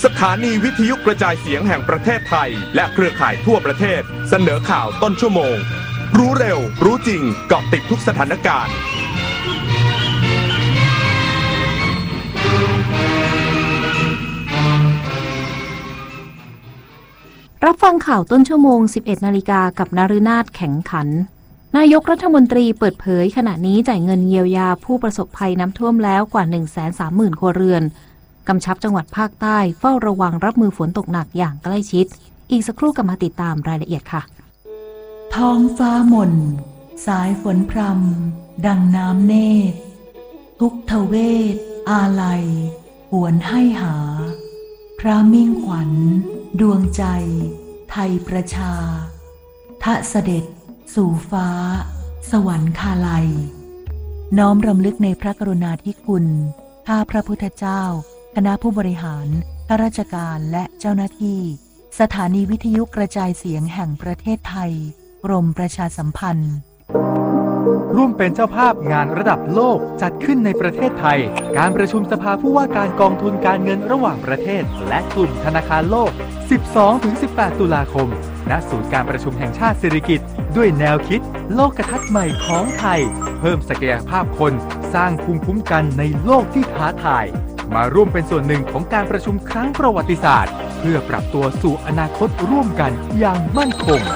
สถานีวิทยุกระจายเสียงแห่งประเทศไทยและเครือข่ายทั่วประเทศเสนอข่าวต้นชั่วโมงรู้เร็วรู้จริงเกาะติดทุกสถานการณ์รับฟังข่าวต้นชั่วโมง 11 นาฬิกากับนฤนาถแข็งขันนายกรัฐมนตรีเปิดเผยขณะนี้จ่ายเงินเยียวยาผู้ประสบภัยน้ำท่วมแล้วกว่า 130,000 ครัวเรือนกำชับจังหวัดภาคใต้เฝ้าระวังรับมือฝนตกหนักอย่างใกล้ชิดอีกสักครู่กลับมาติดตามรายละเอียดค่ะท้องฟ้าหม่นสายฝนพรำดังน้ำเนตรทุกทเวทอาลัยหวนให้หาพระมิ่งขวัญดวงใจไทยประชาทะเสด็จสู่ฟ้าสวรรคาลัยน้อมรำลึกในพระกรุณาธิคุณข้าพระพุทธเจ้าคณะผู้บริหารข้าราชการและเจ้าหน้าที่สถานีวิทยุกระจายเสียงแห่งประเทศไทยกรมประชาสัมพันธ์ร่วมเป็นเจ้าภาพงานระดับโลกจัดขึ้นในประเทศไทยการประชุมสภาผู้ว่าการกองทุนการเงินระหว่างประเทศและกลุ่มธนาคารโลก 12-18 ตุลาคมณศูนย์การประชุมแห่งชาติสิริกิติ์ด้วยแนวคิดโลกทัศน์ใหม่ของไทยเพิ่มศักยภาพคนสร้างภูมิคุ้มกันในโลกที่ท้าทายมาร่วมเป็นส่วนหนึ่งของการประชุมครั้งประวัติศาสตร์เพื่อปรับตัวสู่อนาคตร่วมกันอย่างมั่นคง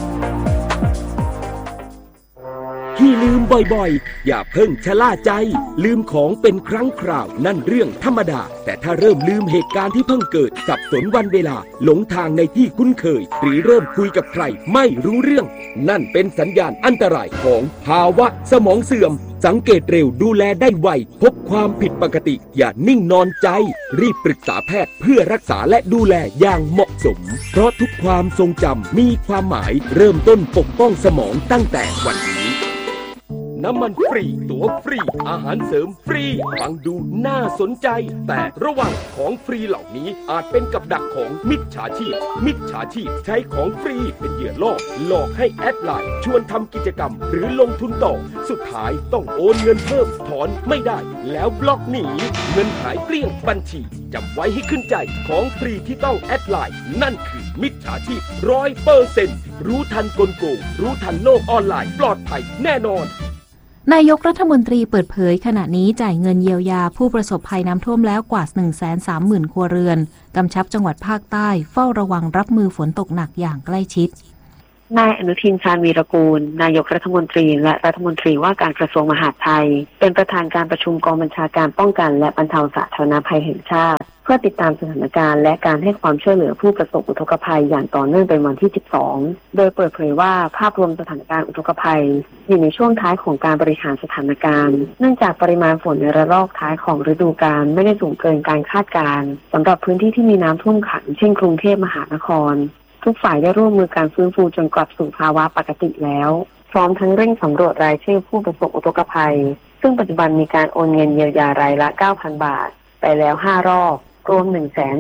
ที่ลืมบ่อยๆอย่าเพิ่งชะล่าใจลืมของเป็นครั้งคราวนั่นเรื่องธรรมดาแต่ถ้าเริ่มลืมเหตุการณ์ที่เพิ่งเกิดสับสนวันเวลาหลงทางในที่คุ้นเคยหรือเริ่มคุยกับใครไม่รู้เรื่องนั่นเป็นสัญญาณอันตรายของภาวะสมองเสื่อมสังเกตเร็วดูแลได้ไวพบความผิดปกติอย่านิ่งนอนใจรีบปรึกษาแพทย์เพื่อรักษาและดูแลอย่างเหมาะสมเพราะทุกความทรงจำมีความหมายเริ่มต้นปกป้องสมองตั้งแต่วันนี้น้ำมันฟรีตั๋วฟรีอาหารเสริมฟรีฟังดูน่าสนใจแต่ระวังของฟรีเหล่านี้อาจเป็นกับดักของมิจฉาชีพใช้ของฟรีเป็นเหยื่อล่อหลอกให้แอดไลน์ชวนทำกิจกรรมหรือลงทุนต่อสุดท้ายต้องโอนเงินเพิ่มถอนไม่ได้แล้วบล็อกหนีเงินหายเกลี้ยงบัญชีจำไว้ให้ขึ้นใจของฟรีที่ต้องแอดไลน์นั่นคือมิจฉาชีพ 100% รู้ทันกลโกงรู้ทันโลกออนไลน์ปลอดภัยแน่นอนนายกรัฐมนตรีเปิดเผยขณะนี้จ่ายเงินเยียวยาผู้ประสบภัยน้ำท่วมแล้วกว่า 130,000 ครัวเรือนกำชับจังหวัดภาคใต้เฝ้าระวังรับมือฝนตกหนักอย่างใกล้ชิดนายอนุทินชาญวีรกูลนายกรัฐมนตรีและรัฐมนตรีว่าการกระทรวงมหาดไทยเป็นประธานการประชุมกองบัญชาการป้องกันและบรรเทาสาธารณภัยแห่งชาติเพื่อติดตามสถานการณ์และการให้ความช่วยเหลือผู้ประสบอุทกภัยอย่างต่อเนื่องเป็นวันที่ 12 โดยเปิดเผยว่าภาพรวมสถานการณ์อุทกภัยอยู่ในช่วงท้ายของการบริหารสถานการณ์เนื่องจากปริมาณฝนในระลอกท้ายของฤดูกาลไม่ได้สูงเกินการคาดการณ์สำหรับพื้นที่ที่มีน้ำท่วมขังเช่นกรุงเทพมหานครทุกฝ่ายได้ร่วมมือการฟื้นฟูจนกลับสู่ภาวะปกติแล้วพร้อมทั้งเร่งสำรวจรายชื่อผู้ประสบอุทกภัยซึ่งปัจจุบันมีการโอนเงินเยียวยารายละ 9,000 บาทไปแล้ว5รอบรวม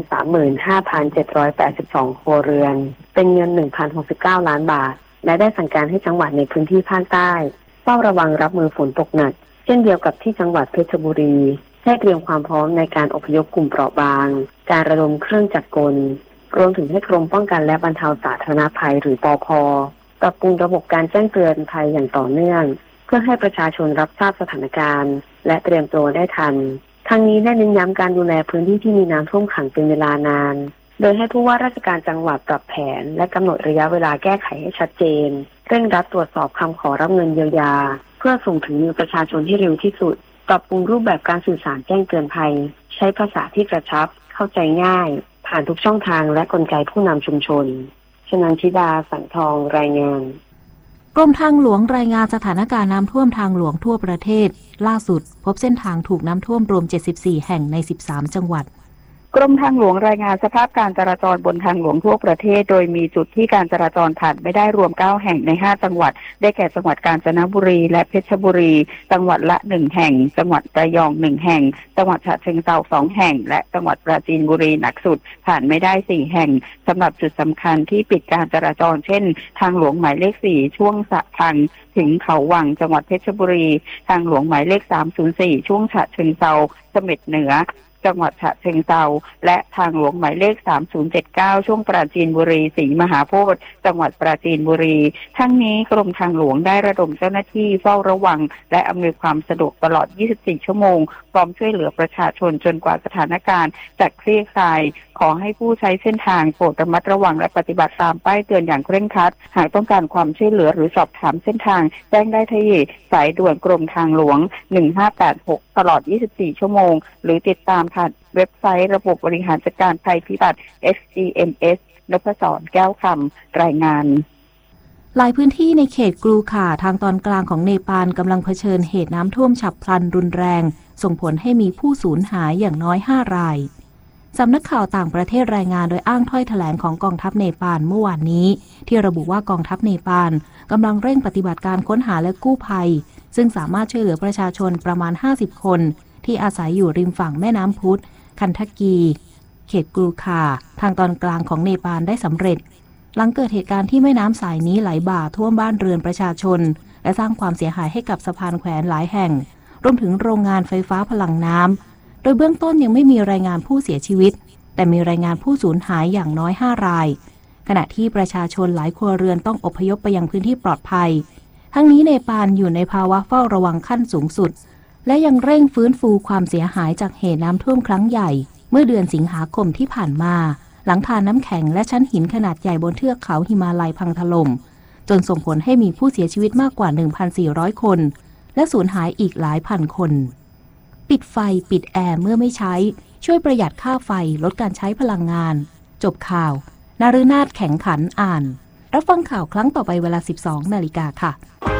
135,782 ครัวเรือนเป็นเงิน 1,069 ล้านบาทและได้สั่งการให้จังหวัดในพื้นที่ภาคใต้เฝ้าระวังรับมือฝนตกหนักเช่นเดียวกับที่จังหวัดเพชรบุรีให้เตรียมความพร้อมในการอพยพกลุ่มเปราะบางการระดมเครื่องจักรกลรวมถึงให้กรมป้องกันและบรรเทาสาธารณภัยหรือปภ.ปรับปรุงระบบการแจ้งเตือนภัยอย่างต่อเนื่องเพื่อให้ประชาชนรับทราบสถานการณ์และเตรียมตัวได้ทันทั้งนี้ได้เน้นย้ำการดูแลพื้นที่ที่มีน้ำท่วมขังเป็นเวลานานโดยให้ผู้ว่าราชการจังหวัดปรับแผนและกำหนดระยะเวลาแก้ไขให้ชัดเจนเร่งรัดตรวจสอบคำขอรับเงินเยียวยาเพื่อส่งถึงมือประชาชนให้เร็วที่สุดปรับปรุงรูปแบบการสื่อสารแจ้งเตือนภัยใช้ภาษาที่กระชับเข้าใจง่ายผ่านทุกช่องทางและกลไกผู้นำชุมชนชนันทิดาสังทองรายงานกรมทางหลวงรายงานสถานการณ์น้ำท่วมทางหลวงทั่วประเทศล่าสุดพบเส้นทางถูกน้ำท่วมรวม74แห่งใน13จังหวัดกรมทางหลวงรายงานสภาพการจราจรบนทางหลวงทั่วประเทศโดยมีจุดที่การจราจรผ่านไม่ได้รวม9แห่งใน5จังหวัดได้แก่จังหวัดกาญจนบุรีและเพชรบุรีจังหวัดละ1แห่งจังหวัดระยอง1แห่งจังหวัดฉะเชิงเทรา2แห่งและจังหวัดปราจีนบุรีหนักสุดผ่านไม่ได้4แห่งสำหรับจุดสำคัญที่ปิดการจราจรเช่นทางหลวงหมายเลข4ช่วงสะพังถึงเขาวังจังหวัดเพชรบุรีทางหลวงหมายเลข304ช่วงฉะเชิงเทราเสม็ดเหนือจังหวัดฉะเชิงเทราและทางหลวงหมายเลข3079ช่วงปราจีนบุรีศรีมหาโพธิ์จังหวัดปราจีนบุรีทั้งนี้กรมทางหลวงได้ระดมเจ้าหน้าที่เฝ้าระวังและอำนวยความสะดวกตลอด24ชั่วโมงพร้อมช่วยเหลือประชาชนจนกว่าสถานการณ์จะคลี่คลายขอให้ผู้ใช้เส้นทางโปรดระมัดระวังและปฏิบัติตามป้ายเตือนอย่างเคร่งครัดหากต้องการความช่วยเหลือหรือสอบถามเส้นทางแจ้งได้ที่สายด่วนกรมทางหลวง1586ตลอด24ชั่วโมงหรือติดตามผ่านเว็บไซต์ระบบบริหารจัดการภัยพิบัติ SGMS นพศรแก้วคำรายงานหลายพื้นที่ในเขตกรูข่าทางตอนกลางของเนปาลกำลังเผชิญเหตุน้ำท่วมฉับพลันรุนแรงส่งผลให้มีผู้สูญหายอย่างน้อย5 รายสำนักข่าวต่างประเทศรายงานโดยอ้างถ้อยแถลงของกองทัพเนปาลเมื่อวานนี้ที่ระบุว่ากองทัพเนปาลกำลังเร่งปฏิบัติการค้นหาและกู้ภัยซึ่งสามารถช่วยเหลือประชาชนประมาณ50 คนที่อาศัยอยู่ริมฝั่งแม่น้ำพุธคันทกีเขตกรูคาทางตอนกลางของเนปาลได้สำเร็จหลังเกิดเหตุการณ์ที่แม่น้ำสายนี้ไหลบ่าท่วมบ้านเรือนประชาชนและสร้างความเสียหายให้กับสะพานแขวนหลายแห่งรวมถึงโรงงานไฟฟ้าพลังน้ำโดยเบื้องต้นยังไม่มีรายงานผู้เสียชีวิตแต่มีรายงานผู้สูญหายอย่างน้อย5 รายขณะที่ประชาชนหลายครัวเรือนต้องอพยพไปยังพื้นที่ปลอดภัยทั้งนี้เนปาลอยู่ในภาวะเฝ้าระวังขั้นสูงสุดและยังเร่งฟื้นฟูความเสียหายจากเหตุน้ำท่วมครั้งใหญ่เมื่อเดือนสิงหาคมที่ผ่านมาหลังทานน้ำแข็งและชั้นหินขนาดใหญ่บนเทือกเขาหิมาลัยพังถล่มจนส่งผลให้มีผู้เสียชีวิตมากกว่า 1,400 คนและสูญหายอีกหลายพันคนปิดไฟปิดแอร์เมื่อไม่ใช้ช่วยประหยัดค่าไฟลดการใช้พลังงานจบข่าวนฤนาถแข็งขันอ่านรับฟังข่าวครั้งต่อไปเวลา 12 นาฬิกาค่ะ